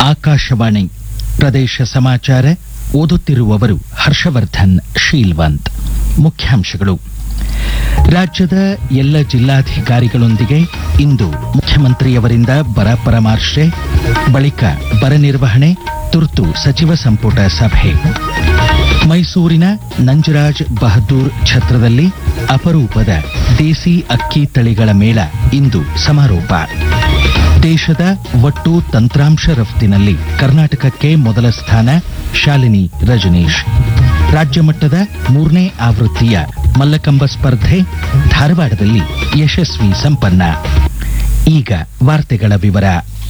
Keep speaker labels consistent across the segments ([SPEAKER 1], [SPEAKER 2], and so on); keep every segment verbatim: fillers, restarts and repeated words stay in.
[SPEAKER 1] ಆಕಾಶವಾಣಿ ಪ್ರದೇಶ ಸಮಾಚಾರ ಓದುತ್ತಿರುವವರು ಹರ್ಷವರ್ಧನ್ ಶೀಲ್ವಂತ್. ಮುಖ್ಯಾಂಶಗಳು. ರಾಜ್ಯದ ಎಲ್ಲ ಜಿಲ್ಲಾಧಿಕಾರಿಗಳೊಂದಿಗೆ ಇಂದು ಮುಖ್ಯಮಂತ್ರಿಯವರಿಂದ ಬರ ಪರಾಮರ್ಶೆ, ಬಳಿಕ ಬರ ನಿರ್ವಹಣೆ ತುರ್ತು ಸಚಿವ ಸಂಪುಟ ಸಭೆ. ಮೈಸೂರಿನ ನಂಜರಾಜ್ ಬಹದ್ದೂರ್ ಛತ್ರದಲ್ಲಿ ಅಪರೂಪದ ದೇಸಿ ಅಕ್ಕಿ ತಳಿಗಳ ಮೇಳ ಇಂದು ಸಮಾರೋಪ. ದೇಶದ ಒಟ್ಟು ತಂತ್ರಾಂಶ ರಫ್ತಿನಲ್ಲಿ ಕರ್ನಾಟಕಕ್ಕೆ ಮೊದಲ ಸ್ಥಾನ, ಶಾಲಿನಿ ರಜನೀಶ್. ರಾಜ್ಯ ಮಟ್ಟದ ಮೂರನೇ ಆವೃತ್ತಿಯ ಮಲ್ಲಕಂಬ ಸ್ಪರ್ಧೆ ಧಾರವಾಡದಲ್ಲಿ ಯಶಸ್ವಿ ಸಂಪನ್ನ. ಈಗ ವಾರ್ತೆಗಳ ವಿವರ.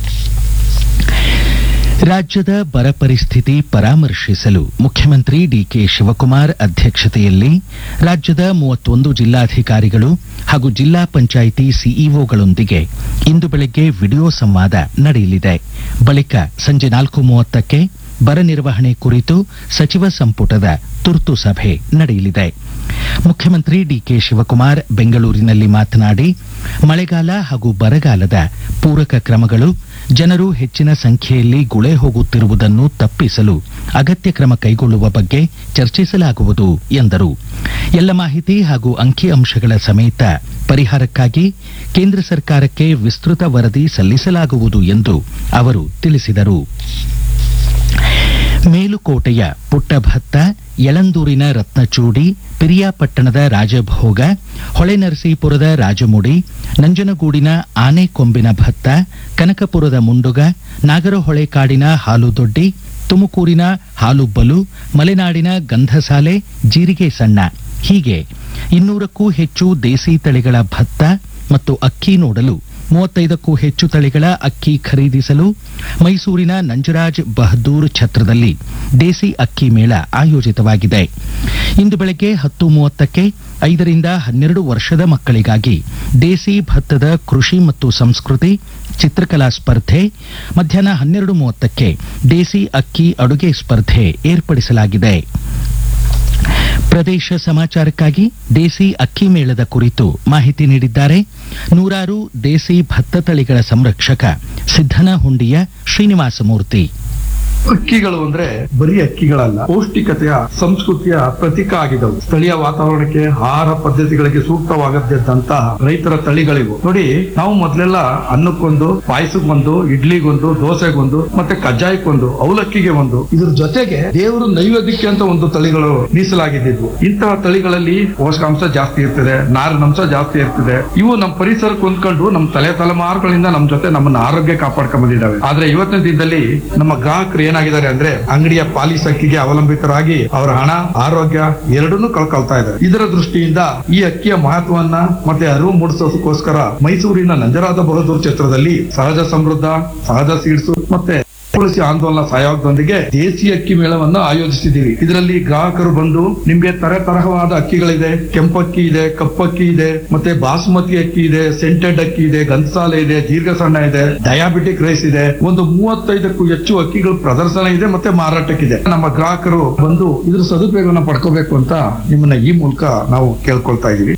[SPEAKER 1] ರಾಜ್ಯದ ಬರ ಪರಿಸ್ಥಿತಿ ಪರಾಮರ್ಶಿಸಲು ಮುಖ್ಯಮಂತ್ರಿ ಡಿಕೆ ಶಿವಕುಮಾರ್ ಅಧ್ಯಕ್ಷತೆಯಲ್ಲಿ ರಾಜ್ಯದ ಮೂವತ್ತೊಂದು ಜಿಲ್ಲಾಧಿಕಾರಿಗಳು ಹಾಗೂ ಜಿಲ್ಲಾ ಪಂಚಾಯಿತಿ ಸಿಇಒಗಳೊಂದಿಗೆ ಇಂದು ಬೆಳಗ್ಗೆ ವಿಡಿಯೋ ಸಂವಾದ ನಡೆಯಲಿದೆ. ಬಳಿಕ ಸಂಜೆ ನಾಲ್ಕು ಮೂವತ್ತಕ್ಕೆ ಬರ ನಿರ್ವಹಣೆ ಕುರಿತು ಸಚಿವ ಸಂಪುಟದ ತುರ್ತು ಸಭೆ ನಡೆಯಲಿದೆ. ಮುಖ್ಯಮಂತ್ರಿ ಡಿಕೆ ಶಿವಕುಮಾರ್ ಬೆಂಗಳೂರಿನಲ್ಲಿ ಮಾತನಾಡಿ, ಮಳೆಗಾಲ ಹಾಗೂ ಬರಗಾಲದ ಪೂರಕ ಕ್ರಮಗಳು, ಜನರು ಹೆಚ್ಚಿನ ಸಂಖ್ಯೆಯಲ್ಲಿ ಗುಳೆ ಹೋಗುತ್ತಿರುವುದನ್ನು ತಪ್ಪಿಸಲು ಅಗತ್ಯ ಕ್ರಮ ಕೈಗೊಳ್ಳುವ ಬಗ್ಗೆ ಚರ್ಚಿಸಲಾಗುವುದು ಎಂದರು. ಎಲ್ಲ ಮಾಹಿತಿ ಹಾಗೂ ಅಂಕಿಅಂಶಗಳ ಸಮೇತ ಪರಿಹಾರಕ್ಕಾಗಿ ಕೇಂದ್ರ ಸರ್ಕಾರಕ್ಕೆ ವಿಸ್ತೃತ ವರದಿ ಸಲ್ಲಿಸಲಾಗುವುದು ಎಂದು ಅವರು ತಿಳಿಸಿದರು. ಮೇಲುಕೋಟೆಯ ಪುಟ್ಟಭತ್ತ, ಯಳಂದೂರಿನ ರತ್ನಚೂಡಿ, ಪಿರಿಯಾಪಟ್ಟಣದ ರಾಜಭೋಗ, ಹೊಳೆನರಸೀಪುರದ ರಾಜಮುಡಿ, ನಂಜನಗೂಡಿನ ಆನೆಕೊಂಬಿನ ಭತ್ತ, ಕನಕಪುರದ ಮುಂಡುಗ, ನಾಗರಹೊಳೆ ಕಾಡಿನ ಹಾಲುದೊಡ್ಡಿ, ತುಮಕೂರಿನ ಹಾಲುಬ್ಬಲು, ಮಲೆನಾಡಿನ ಗಂಧಸಾಲೆ, ಜೀರಿಗೆ ಸಣ್ಣ ಹೀಗೆ ಇನ್ನೂರಕ್ಕೂ ಹೆಚ್ಚು ದೇಸಿ ತಳಿಗಳ ಭತ್ತ ಮತ್ತು ಅಕ್ಕಿ ನೋಡಲು ಮೂವತ್ತೈದಕ್ಕೂ ಹೆಚ್ಚು ತಳಿಗಳ ಅಕ್ಕಿ ಖರೀದಿಸಲು ಮೈಸೂರಿನ ನಂಜರಾಜ್ ಬಹದ್ದೂರ್ ಛತ್ರದಲ್ಲಿ ದೇಸಿ ಅಕ್ಕಿ ಮೇಳ ಆಯೋಜಿತವಾಗಿದೆ. ಇಂದು ಬೆಳಗ್ಗೆ ಹತ್ತು ಮೂವತ್ತಕ್ಕೆ ಐದರಿಂದ ಹನ್ನೆರಡು ವರ್ಷದ ಮಕ್ಕಳಿಗಾಗಿ ದೇಸಿ ಭತ್ತದ ಕೃಷಿ ಮತ್ತು ಸಂಸ್ಕೃತಿ ಚಿತ್ರಕಲಾ ಸ್ಪರ್ಧೆ, ಮಧ್ಯಾಹ್ನ ಹನ್ನೆರಡು ಮೂವತ್ತಕ್ಕೆ ದೇಸಿ ಅಕ್ಕಿ ಅಡುಗೆ ಸ್ಪರ್ಧೆ ಏರ್ಪಡಿಸಲಾಗಿದೆ. ಪ್ರದೇಶ ಸಮಾಚಾರಕ್ಕಾಗಿ ದೇಸಿ ಅಕ್ಕಿ ಮೇಳದ ಕುರಿತು ಮಾಹಿತಿ ನೀಡಿದ್ದಾರೆ ನೂರಾರು ದೇಸಿ ಭತ್ತ ತಳಿಗಳ ಸಂರಕ್ಷಕ ಸಿದ್ದನಹುಂಡಿಯ ಶ್ರೀನಿವಾಸಮೂರ್ತಿ.
[SPEAKER 2] ಅಕ್ಕಿಗಳು ಅಂದ್ರೆ ಬರೀ ಅಕ್ಕಿಗಳಲ್ಲ, ಪೌಷ್ಟಿಕತೆಯ ಸಂಸ್ಕೃತಿಯ ಪ್ರತೀಕ ಆಗಿದವು. ಸ್ಥಳೀಯ ವಾತಾವರಣಕ್ಕೆ, ಆಹಾರ ಪದ್ಧತಿಗಳಿಗೆ ಸೂಕ್ತವಾಗದಂತಹ ರೈತರ ತಳಿಗಳಿವು. ನೋಡಿ, ನಾವು ಮೊದಲೆಲ್ಲ ಅನ್ನಕ್ಕೊಂದು, ಪಾಯಸಕ್ಕೊಂದು, ಇಡ್ಲಿಗೊಂದು, ದೋಸೆಗೊಂದು, ಮತ್ತೆ ಕಜ್ಜಾಯಕ್ಕೊಂದು, ಅವಲಕ್ಕಿಗೆ ಒಂದು, ಇದ್ರ ಜೊತೆಗೆ ದೇವರು ನೈವೇದ್ಯಕ್ಕೆ ಅಂತ ಒಂದು ತಳಿಗಳು ಮೀಸಲಾಗಿದ್ದು. ಇಂತಹ ತಳಿಗಳಲ್ಲಿ ಪೋಷಕಾಂಶ ಜಾಸ್ತಿ ಇರ್ತದೆ, ನಾರಿನಂಶ ಜಾಸ್ತಿ ಇರ್ತದೆ. ಇವು ನಮ್ಮ ಪರಿಸರಕ್ಕೆ ಹೊಂದ್ಕೊಂಡು ನಮ್ಮ ತಲೆ ತಲೆಮಾರುಗಳಿಂದ ನಮ್ಮ ಜೊತೆ ನಮ್ಮನ್ನ ಆರೋಗ್ಯ ಕಾಪಾಡ್ಕೊಂಡ್ ಬಂದಿದ್ದಾವೆ. ಆದ್ರೆ ಇವತ್ತಿನ ದಿನದಲ್ಲಿ ನಮ್ಮ ಗ್ರಾಹಕರು ಏನಾಗಿದ್ದಾರೆ ಅಂದ್ರೆ ಅಂಗಡಿಯ ಪಾಲಿಸ್ ಅಕ್ಕಿಗೆ ಅವಲಂಬಿತರಾಗಿ ಅವರ ಹಣ, ಆರೋಗ್ಯ ಎರಡನ್ನೂ ಕಳ್ಕೊಳ್ತಾ ಇದ್ದಾರೆ. ಇದರ ದೃಷ್ಟಿಯಿಂದ ಈ ಅಕ್ಕಿಯ ಮಹತ್ವವನ್ನ ಮತ್ತೆ ಅರಿವು ಮೂಡಿಸೋದಕ್ಕೋಸ್ಕರ ಮೈಸೂರಿನ ನಂಜರಾಜ ಬಹದ್ದೂರ್ ಕ್ಷೇತ್ರದಲ್ಲಿ ಸಹಜ ಸಮೃದ್ಧ, ಸಹಜ ಸೀಡ್ಸ್ ಮತ್ತೆ ತುಳಸಿ ಆಂದೋಲನ ಸಹಯೋಗದೊಂದಿಗೆ ದೇಸಿ ಅಕ್ಕಿ ಮೇಳವನ್ನು ಆಯೋಜಿಸಿದ್ದೀವಿ. ಇದರಲ್ಲಿ ಗ್ರಾಹಕರು ಬಂದು ನಿಮ್ಗೆ ತರ ತರಹವಾದ ಅಕ್ಕಿಗಳಿದೆ, ಕೆಂಪಕ್ಕಿ ಇದೆ, ಕಪ್ಪಕ್ಕಿ ಇದೆ, ಮತ್ತೆ ಬಾಸುಮತಿ ಅಕ್ಕಿ ಇದೆ, ಸೆಂಟೆಡ್ ಅಕ್ಕಿ ಇದೆ, ಗಂಧಸಾಲೆ ಇದೆ, ದೀರ್ಘ ಸಣ್ಣ ಇದೆ, ಡಯಾಬಿಟಿಕ್ ರೈಸ್ ಇದೆ. ಒಂದು ಮೂವತ್ತೈದಕ್ಕೂ ಹೆಚ್ಚು ಅಕ್ಕಿಗಳ ಪ್ರದರ್ಶನ ಇದೆ ಮತ್ತೆ ಮಾರಾಟಕ್ಕಿದೆ. ನಮ್ಮ ಗ್ರಾಹಕರು ಬಂದು ಇದ್ರ ಸದುಪಯೋಗವನ್ನು ಪಡ್ಕೋಬೇಕು ಅಂತ ನಿಮ್ಮನ್ನ ಈ ಮೂಲಕ ನಾವು ಕೇಳ್ಕೊಳ್ತಾ ಇದೀವಿ.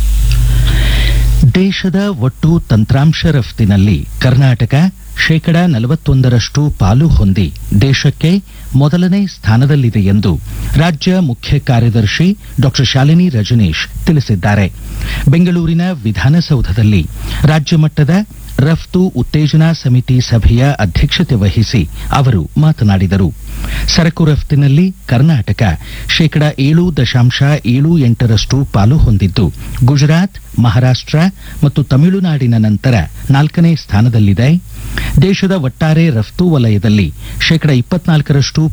[SPEAKER 1] ದೇಶದ ಒಟ್ಟು ತಂತ್ರಾಂಶ ರಫ್ತಿನಲ್ಲಿ ಕರ್ನಾಟಕ ಶೇಕಡ ನಲವತ್ತೊಂದರಷ್ಟು ಪಾಲು ಹೊಂದಿ ದೇಶಕ್ಕೆ ಮೊದಲನೇ ಸ್ಥಾನದಲ್ಲಿದೆ ಎಂದು ರಾಜ್ಯ ಮುಖ್ಯ ಕಾರ್ಯದರ್ಶಿ ಡಾಕ್ಟರ್ ಶಾಲಿನಿ ರಜನೀಶ್ ತಿಳಿಸಿದ್ದಾರೆ. ಬೆಂಗಳೂರಿನ ವಿಧಾನಸೌಧದಲ್ಲಿ ರಾಜ್ಯ ಮಟ್ಟದ ರಫ್ತು ಉತ್ತೇಜನಾ ಸಮಿತಿ ಸಭೆಯ ಅಧ್ಯಕ್ಷತೆ ವಹಿಸಿ ಅವರು ಮಾತನಾಡಿದರು. ಸರಕು ರಫ್ತಿನಲ್ಲಿ ಕರ್ನಾಟಕ ಶೇಕಡ ಏಳು ದಶಾಂಶ ಏಳು ಎಂಟರಷ್ಟು ಪಾಲು ಹೊಂದಿದ್ದು ಗುಜರಾತ್, ಮಹಾರಾಷ್ಟ್ರ ಮತ್ತು ತಮಿಳುನಾಡಿನ ನಂತರ ನಾಲ್ಕನೇ ಸ್ಥಾನದಲ್ಲಿದೆ. ದೇಶದ ಒಟ್ಟಾರೆ ರಫ್ತು ವಲಯದಲ್ಲಿ ಶೇಕಡ ಇಪ್ಪತ್ನಾಲ್ಕರಷ್ಟು